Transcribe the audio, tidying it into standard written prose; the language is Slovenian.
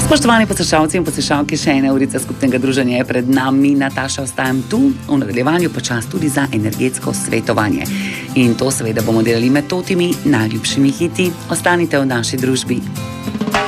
Spoštovani poslušalci in poslušalke, še ena urica skupnega druženja je pred nami. Nataša, ostajam tu, v nadaljevanju pa čas tudi za energetsko svetovanje. In to seveda bomo delali med totimi najljubšimi hiti. Ostanite v naši družbi.